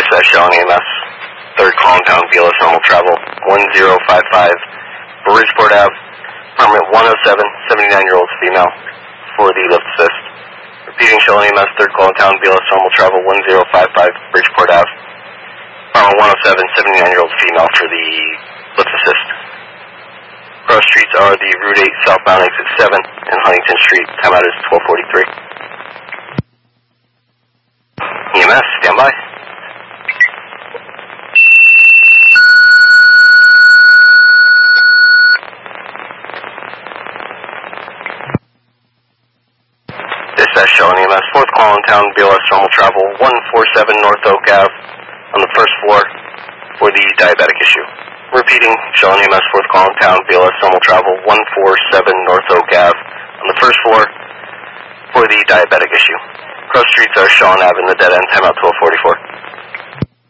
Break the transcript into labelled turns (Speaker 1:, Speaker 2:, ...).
Speaker 1: Dispatch Shell EMS. Third call in town, BLS normal travel 1055 Bridgeport Ave. Apartment 107, 79-year-old female for the lift assist. Repeating Shell EMS, third call in town, BLS normal travel 1055 Bridgeport Ave. Apartment 107, 79-year-old female for the lift assist. Cross streets are the Route 8 southbound exit 7 and Huntington Street. Timeout is 12:43. EMS, stand by. Dispatch Shell EMS, fourth call in town, BLS normal travel 147 North Oak Ave on the first floor for the diabetic issue. Repeating, Shell EMS, fourth call in town, BLS normal travel 147 North Oak Ave on the first floor for the diabetic issue. Cross streets are Shawn Ave in the dead end, timeout 12:44.